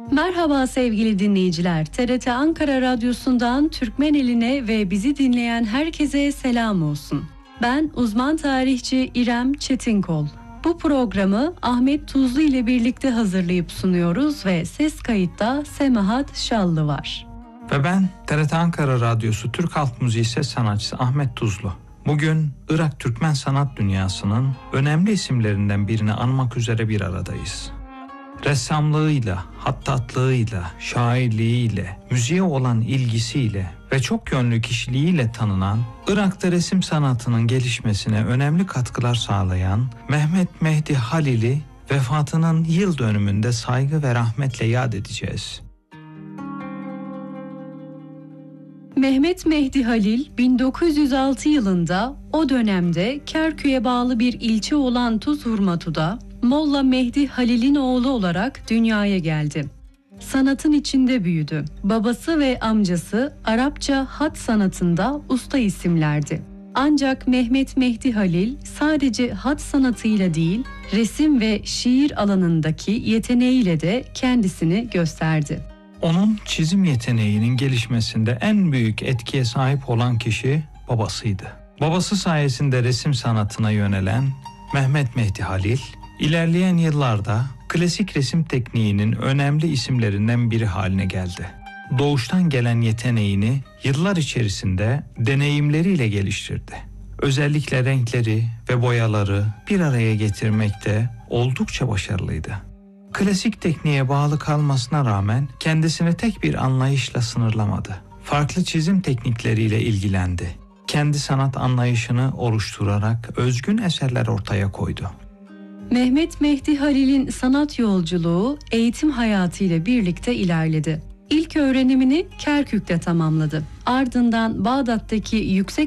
Merhaba sevgili dinleyiciler. TRT Ankara Radyosu'ndan Türkmen eline ve bizi dinleyen herkese selam olsun. Ben uzman tarihçi İrem Çetinkol. Bu programı Ahmet Tuzlu ile birlikte hazırlayıp sunuyoruz ve ses kayıtta Semahat Şallı var. Ve ben TRT Ankara Radyosu Türk Halk Müziği ses sanatçısı Ahmet Tuzlu. Bugün Irak Türkmen sanat dünyasının önemli isimlerinden birini anmak üzere bir aradayız. Ressamlığıyla, hattatlığıyla, şairliğiyle, müziğe olan ilgisiyle ve çok yönlü kişiliğiyle tanınan, Irak'ta resim sanatının gelişmesine önemli katkılar sağlayan Mehmet Mehdi Halil'i vefatının yıl dönümünde saygı ve rahmetle yad edeceğiz. Mehmet Mehdi Halil 1906 yılında o dönemde Kerkük'e bağlı bir ilçe olan Tuzhurmatu'da Molla Mehdi Halil'in oğlu olarak dünyaya geldi. Sanatın içinde büyüdü. Babası ve amcası Arapça hat sanatında usta isimlerdi. Ancak Mehmet Mehdi Halil sadece hat sanatıyla değil, resim ve şiir alanındaki yeteneğiyle de kendisini gösterdi. Onun çizim yeteneğinin gelişmesinde en büyük etkiye sahip olan kişi babasıydı. Babası sayesinde resim sanatına yönelen Mehmet Mehdi Halil, İlerleyen yıllarda klasik resim tekniğinin önemli isimlerinden biri haline geldi. Doğuştan gelen yeteneğini yıllar içerisinde deneyimleriyle geliştirdi. Özellikle renkleri ve boyaları bir araya getirmekte oldukça başarılıydı. Klasik tekniğe bağlı kalmasına rağmen kendisini tek bir anlayışla sınırlamadı. Farklı çizim teknikleriyle ilgilendi. Kendi sanat anlayışını oluşturarak özgün eserler ortaya koydu. Mehmet Mehdi Halil'in sanat yolculuğu eğitim hayatıyla birlikte ilerledi. İlk öğrenimini Kerkük'te tamamladı. Ardından Bağdat'taki yüksek